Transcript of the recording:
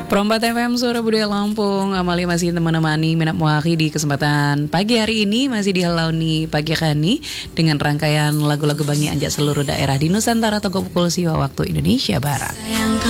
Perombat FM Suara Budaya Lampung, Amalia masih menemani Minap Muaki di kesempatan pagi hari ini. Masih di Halauni Pagi Kani dengan rangkaian lagu-lagu Bangi Anjak seluruh daerah di Nusantara Togo Pukul Siwa waktu Indonesia Barat.